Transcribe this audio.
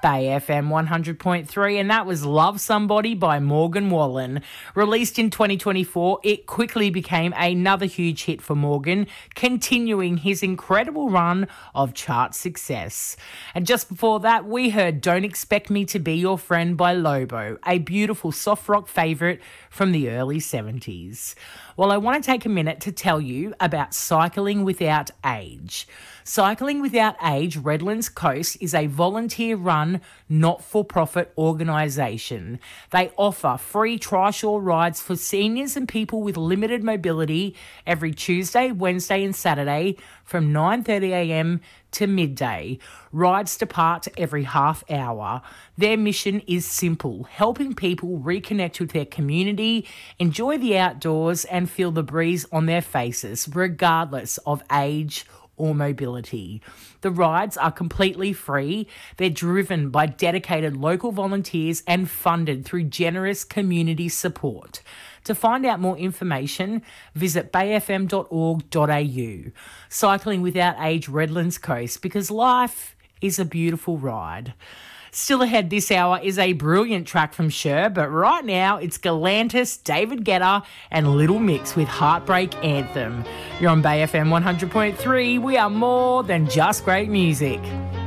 Bay FM 100.3, and that was Love Somebody by Morgan Wallen. Released in 2024, it quickly became another huge hit for Morgan, continuing his incredible run of chart success. And just before that, we heard Don't Expect Me to Be Your Friend by Lobo, a beautiful soft rock favourite from the early 70s. Well, I want to take a minute to tell you about Cycling Without Age. Cycling Without Age Redlands Coast is a volunteer-run, not-for-profit organisation. They offer free trishaw rides for seniors and people with limited mobility every Tuesday, Wednesday and Saturday from 9:30am to midday. Rides depart every half hour. Their mission is simple, helping people reconnect with their community, enjoy the outdoors and feel the breeze on their faces, regardless of age or mobility. The rides are completely free. They're driven by dedicated local volunteers and funded through generous community support. To find out more information, visit bayfm.org.au. Cycling Without Age Redlands Coast, because life is a beautiful ride. Still ahead this hour is a brilliant track from Cher, but right now it's Galantis, David Guetta and Little Mix with Heartbreak Anthem. You're on Bay FM 100.3. We are more than just great music.